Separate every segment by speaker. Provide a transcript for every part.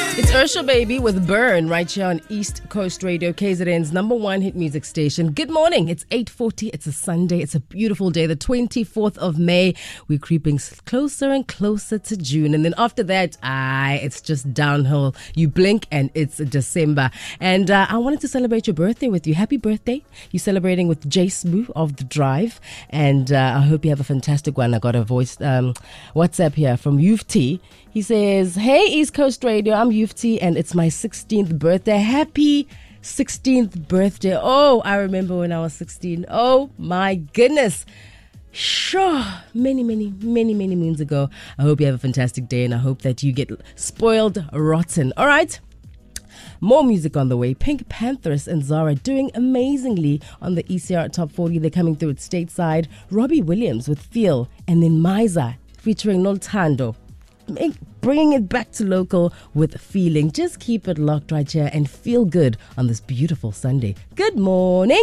Speaker 1: It's Ursha Baby with Burn right here on East Coast Radio, KZN's number one hit music station. Good morning. It's 8:40. It's a Sunday. It's a beautiful day, the 24th of May. We're creeping closer and closer to June. And then after that, it's just downhill. You blink and it's December. And I wanted to celebrate your birthday with you. Happy birthday. You're celebrating with Jace Boo of The Drive. And I hope you have a fantastic one. I got a voice WhatsApp here from Ufti. He says, hey, East Coast Radio, I'm Ufti and it's my 16th birthday. Happy 16th birthday. Oh, I remember when I was 16. Oh, my goodness. Sure. Many moons ago. I hope you have a fantastic day and I hope that you get spoiled rotten. All right. More music on the way. Pink Panthers and Zara doing amazingly on the ECR Top 40. They're coming through at stateside. Robbie Williams with Feel and then Miza featuring Noltando. Bringing it back to local with Feeling. Just keep it locked right here and feel good on this beautiful Sunday. Good morning.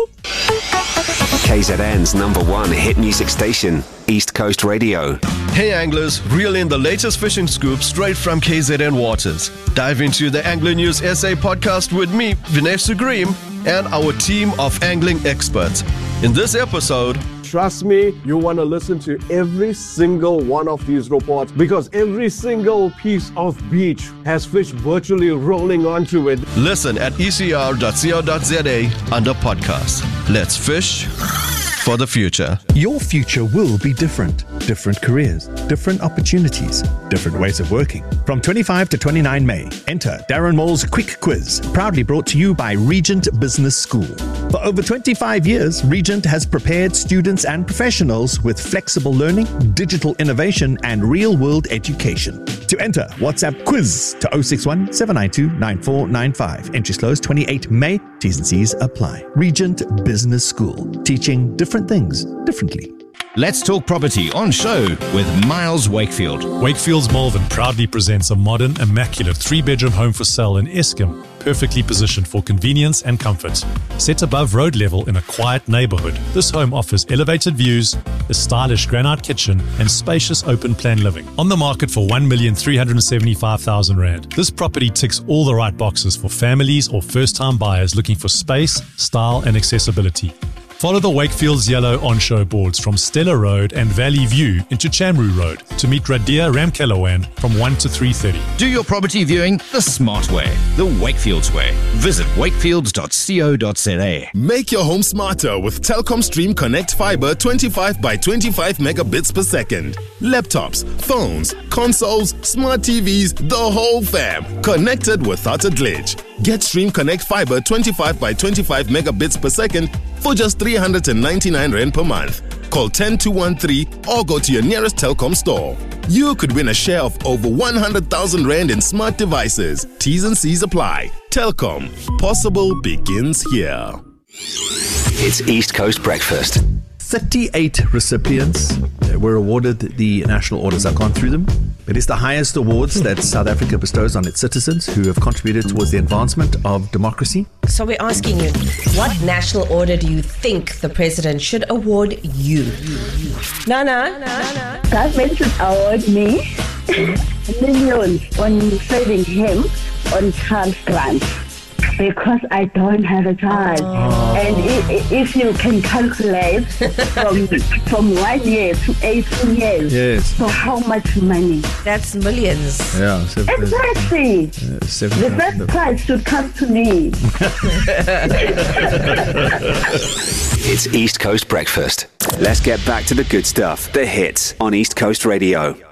Speaker 2: KZN's number one hit music station, East Coast Radio.
Speaker 3: Hey anglers, reel in the latest fishing scoop straight from KZN Waters. Dive into the Angler News SA podcast with me, Vinay Sugreem, and our team of angling experts. In this episode,
Speaker 4: trust me, you want to listen to every single one of these reports because every single piece of beach has fish virtually rolling onto it.
Speaker 3: Listen at ecr.co.za under podcasts. Let's fish for the future.
Speaker 5: Your future will be different. Different careers, different opportunities, different ways of working. From 25 to 29 May, enter Darren Moll's Quick Quiz, proudly brought to you by Regent Business School. For over 25 years, Regent has prepared students and professionals with flexible learning, digital innovation, and real-world education. To enter, WhatsApp quiz to 061 792 9495. Entries close 28 May. T's and C's apply. Regent Business School, teaching different things differently.
Speaker 6: Let's Talk Property on show with Miles Wakefield.
Speaker 7: Wakefield's Malvern proudly presents a modern, immaculate 3-bedroom home for sale in Eskom, perfectly positioned for convenience and comfort. Set above road level in a quiet neighborhood, this home offers elevated views, a stylish granite kitchen, and spacious open-plan living. On the market for R1,375,000 Rand, this property ticks all the right boxes for families or first-time buyers looking for space, style, and accessibility. Follow the Wakefield's yellow on-show boards from Stella Road and Valley View into Chamru Road to meet Radia Ramkelawan from 1 to 3:30.
Speaker 6: Do your property viewing the smart way, the Wakefield's way. Visit wakefields.co.za.
Speaker 8: Make your home smarter with Telkom Stream Connect Fiber 25 by 25 megabits per second. Laptops, phones, consoles, smart TVs, the whole fam. Connected without a glitch. Get Stream Connect Fiber 25 by 25 megabits per second for just 399 Rand per month. Call 10213 or go to your nearest Telkom store. You could win a share of over 100,000 Rand in smart devices. T's and C's apply. Telkom. Possible begins here.
Speaker 2: It's East Coast Breakfast.
Speaker 5: 38 recipients were awarded the national orders. I've gone through them. It is the highest awards that South Africa bestows on its citizens who have contributed towards the advancement of democracy.
Speaker 9: So we're asking you, what national order do you think the president should award you? Nana.
Speaker 10: Government should award me millions on saving him on child grant. Because I don't have a child. And if you can calculate from 1 year to 18 years,
Speaker 5: yes.
Speaker 10: So how much money?
Speaker 9: That's millions.
Speaker 5: Yeah.
Speaker 10: Exactly. The first prize should come to me.
Speaker 2: It's East Coast Breakfast. Let's get back to the good stuff. The hits on East Coast Radio.